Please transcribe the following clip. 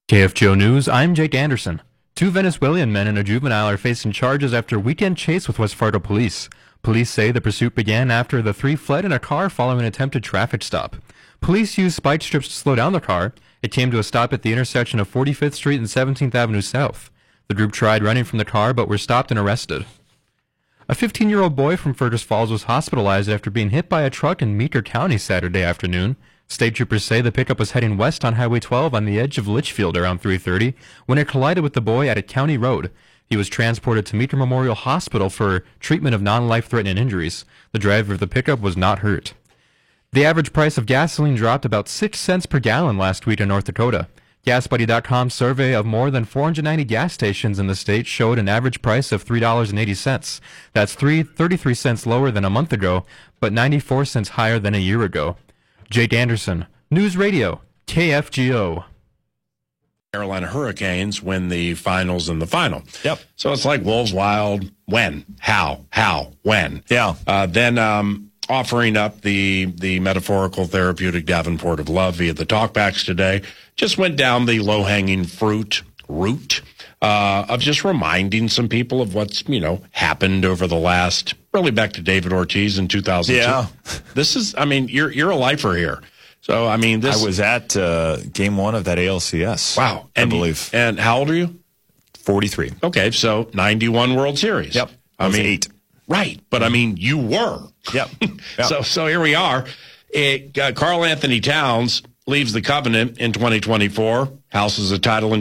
KFGO News, I'm Jake Anderson. Two Venezuelan men and a juvenile are facing charges after a weekend chase with West Fargo police. Police say the pursuit began after the three fled in a car following an attempted traffic stop. Police used spike strips to slow down the car. It came to a stop at the intersection of 45th Street and 17th Avenue South. The group tried running from the car but were stopped and arrested. A 15-year-old boy from Fergus Falls was hospitalized after being hit by a truck in Meeker County Saturday afternoon. State troopers say the pickup was heading west on Highway 12 on the edge of Litchfield around 3:30 when it collided with the boy at a county road. He was transported to Meeker Memorial Hospital for treatment of non-life-threatening injuries. The driver of the pickup was not hurt. The average price of gasoline dropped about 6 cents per gallon last week in North Dakota. GasBuddy.com's survey of more than 490 gas stations in the state showed an average price of $3.80. That's 33 cents lower than a month ago, but 94 cents higher than a year ago. Jake Anderson, News Radio, KFGO. Carolina Hurricanes win the finals in the final. Yep. So it's like Wolves Wild. When? How? When? Yeah. Then offering up the metaphorical therapeutic Davenport of love via the talkbacks today. Just went down the low-hanging fruit route of just reminding some people of what's, happened over the last, really back to David Ortiz in 2002. Yeah. This is, you're a lifer here. So, I was at game one of that ALCS. Wow. I believe. And how old are you? 43. Okay, so 91 World Series. Yep. I was 8. Right, but you were. Yep. So here we are. Karl Anthony Towns leaves the Covenant in 2024, houses a title in